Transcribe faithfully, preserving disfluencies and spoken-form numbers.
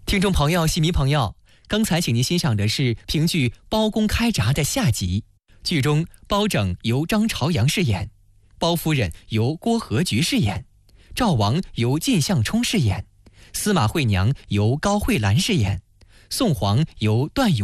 听众朋友、戏迷朋友，刚才请您欣赏的是评剧《包公开闸》的下集。剧中，包拯由张朝阳饰演，包夫人由郭和菊饰演，赵王由靳相冲饰演，司马惠娘由高慧兰饰演，宋黄由段永